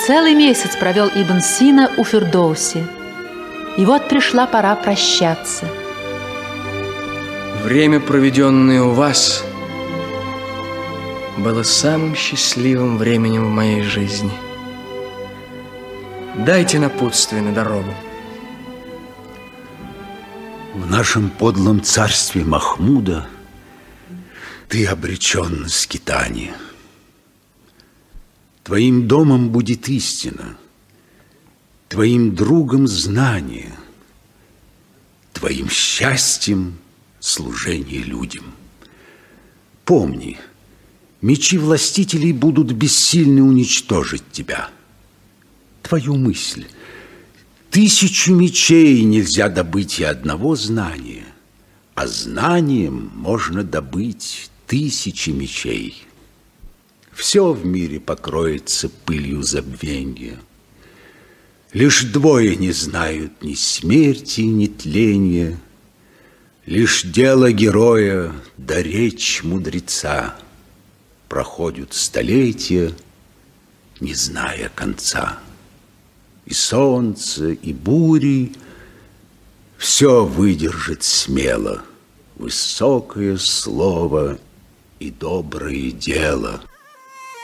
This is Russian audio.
Целый месяц провел Ибн Сина у Фирдоуси. И вот пришла пора прощаться. Время, проведенное у вас, было самым счастливым временем в моей жизни. Дайте напутствие на дорогу. В нашем подлом царстве Махмуда ты обречен на скитание. Твоим домом будет истина, твоим другом знание, твоим счастьем служение людям. Помни, мечи властителей будут бессильны уничтожить тебя. Твою мысль. 1000 мечей нельзя добыть и одного знания, а знанием можно добыть 1000 мечей. Все в мире покроется пылью забвенья. Лишь двое не знают ни смерти, ни тления, лишь дело героя да речь мудреца. Проходят столетия, не зная конца. И солнце, и бури все выдержит смело высокое слово и доброе дело.